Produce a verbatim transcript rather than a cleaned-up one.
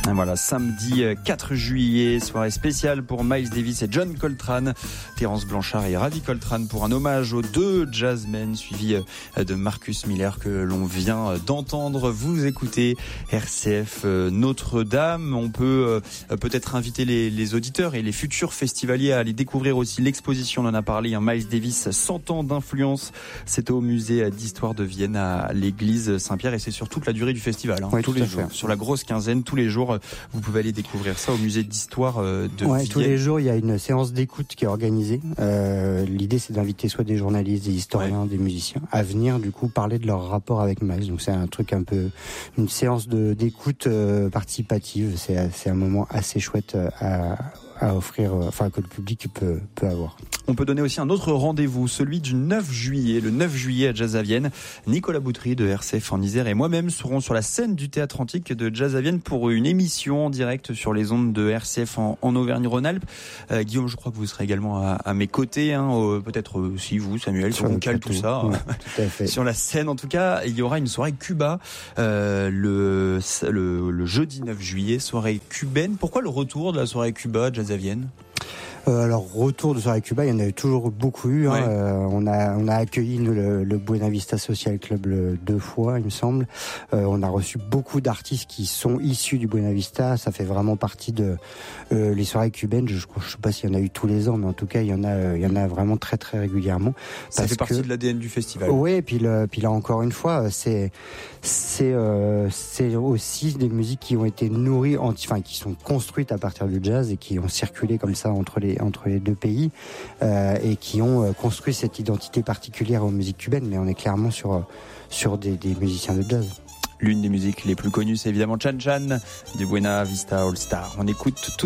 Et voilà, samedi quatre juillet, soirée spéciale pour Miles Davis et John Coltrane. Terence Blanchard et Ravi Coltrane pour un hommage aux deux jazzmen, suivi de Marcus Miller que l'on vient d'entendre. Vous écoutez R C F Notre-Dame. On peut peut-être inviter les, les auditeurs et les futurs festivaliers à aller découvrir aussi l'exposition. On en a parlé, hein, Miles Davis, cent ans d'influence. C'est au musée d'histoire de Vienne à l'église Saint-Pierre et c'est sur toute la durée du festival. Hein, oui, tous les jours, sur la grosse quinzaine, tous les jours. Vous pouvez aller découvrir ça au musée d'histoire de ouais, Vienne. Tous les jours, il y a une séance d'écoute qui est organisée. Euh, l'idée, c'est d'inviter soit des journalistes, des historiens, ouais. des musiciens à venir, du coup, parler de leur rapport avec Miles. Donc, c'est un truc un peu, une séance de, d'écoute euh, participative. C'est, c'est un moment assez chouette à, à offrir, enfin, que le public peut, peut avoir. On peut donner aussi un autre rendez-vous, celui du neuf juillet, le neuf juillet à Jazz à Vienne. Nicolas Boutry de R C F en Isère et moi-même serons sur la scène du Théâtre Antique de Jazz à Vienne pour une émission en direct sur les ondes de R C F en, en Auvergne-Rhône-Alpes. Euh, Guillaume, je crois que vous serez également à, à mes côtés, hein, euh, peut-être aussi vous, Samuel, sur on cale tout ça. Ouais, tout à fait. Sur la scène, en tout cas, il y aura une soirée Cuba euh, le, le, le jeudi neuf juillet, soirée cubaine. Pourquoi le retour de la soirée Cuba à Jazz à Vienne ? Euh, alors, retour de soirée Cuba, il y en a toujours beaucoup eu. Hein. Ouais. Euh, on a on a accueilli nous, le, le Buena Vista Social Club le, deux fois, il me semble. Euh, on a reçu beaucoup d'artistes qui sont issus du Buena Vista. Ça fait vraiment partie de euh, les soirées cubaines. Je ne sais pas s'il y en a eu tous les ans, mais en tout cas, il y en a euh, il y en a vraiment très très régulièrement. Ça fait partie que, de l'A D N du festival. Oui, et puis le, puis là encore une fois, c'est c'est euh, c'est aussi des musiques qui ont été nourries, en, enfin qui sont construites à partir du jazz et qui ont circulé comme ça entre les entre les deux pays euh, et qui ont euh, construit cette identité particulière aux musiques cubaines, mais on est clairement sur euh, sur des, des musiciens de jazz. L'une des musiques les plus connues, c'est évidemment Chan Chan du Buena Vista All Star. On écoute tout